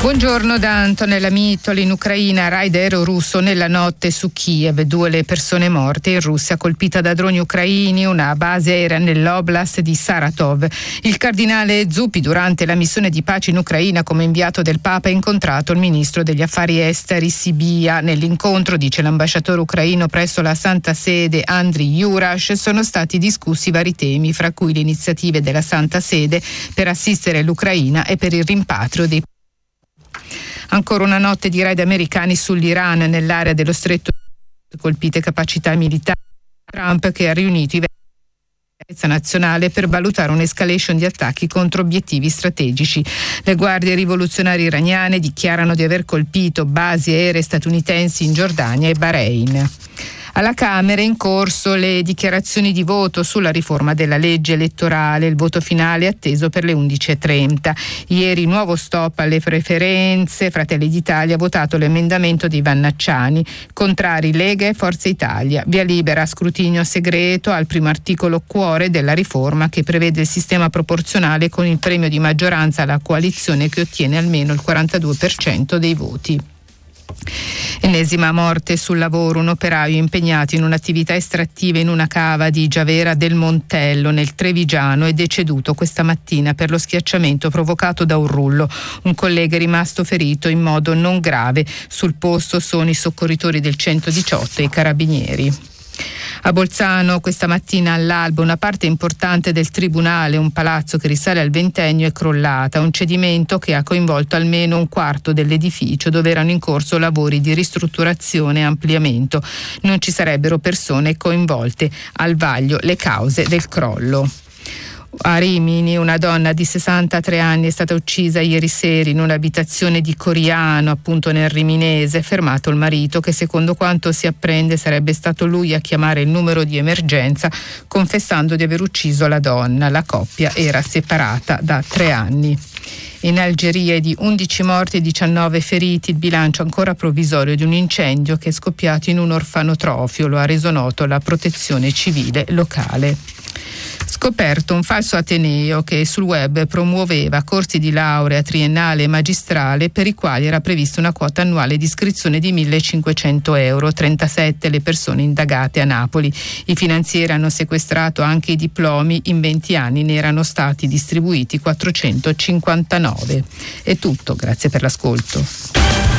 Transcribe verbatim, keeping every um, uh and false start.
Buongiorno da Antonella Mitoli. In Ucraina, raid aereo russo nella notte su Kiev, due le persone morte. In Russia colpita da droni ucraini una base aerea nell'oblast di Saratov. Il cardinale Zuppi, durante la missione di pace in Ucraina come inviato del Papa, ha incontrato il ministro degli affari esteri Sibia. Nell'incontro, dice l'ambasciatore ucraino presso la Santa Sede Andriy Jurash, sono stati discussi vari temi, fra cui le iniziative della Santa Sede per assistere l'Ucraina e per il rimpatrio dei. Ancora una notte di raid americani sull'Iran nell'area dello stretto, colpite capacità militari. Trump che ha riunito i vertici della sicurezza nazionale per valutare un'escalation di attacchi contro obiettivi strategici. Le guardie rivoluzionarie iraniane dichiarano di aver colpito basi aeree statunitensi in Giordania e Bahrain. Alla Camera in corso le dichiarazioni di voto sulla riforma della legge elettorale. Il voto finale è atteso per le undici e trenta. Ieri nuovo stop alle preferenze. Fratelli d'Italia ha votato l'emendamento di Vannacciani. Contrari Lega e Forza Italia. Via libera a scrutinio segreto al primo articolo cuore della riforma, che prevede il sistema proporzionale con il premio di maggioranza alla coalizione che ottiene almeno il quarantadue per cento dei voti. Ennesima morte sul lavoro. Un operaio impegnato in un'attività estrattiva in una cava di Giavera del Montello nel Trevigiano è deceduto questa mattina per lo schiacciamento provocato da un rullo. Un collega è rimasto ferito in modo non grave. Sul posto sono i soccorritori del centodiciotto e i carabinieri. A Bolzano questa mattina all'alba una parte importante del tribunale, un palazzo che risale al ventennio, è crollata. Un cedimento che ha coinvolto almeno un quarto dell'edificio dove erano in corso lavori di ristrutturazione e ampliamento. Non ci sarebbero persone coinvolte. Al vaglio le cause del crollo. A Rimini una donna di sessantatré anni è stata uccisa ieri sera in un'abitazione di Coriano, appunto nel Riminese. Fermato il marito, che secondo quanto si apprende sarebbe stato lui a chiamare il numero di emergenza confessando di aver ucciso la donna. La coppia era separata da tre anni. In Algeria di undici morti e diciannove feriti, il bilancio ancora provvisorio di un incendio che è scoppiato in un orfanotrofio, lo ha reso noto la protezione civile locale. Scoperto un falso ateneo che sul web promuoveva corsi di laurea triennale e magistrale per i quali era prevista una quota annuale di iscrizione di millecinquecento euro. trentasette le persone indagate a Napoli. I finanzieri hanno sequestrato anche i diplomi. In venti anni ne erano stati distribuiti quattrocentocinquantanove. È tutto, grazie per l'ascolto.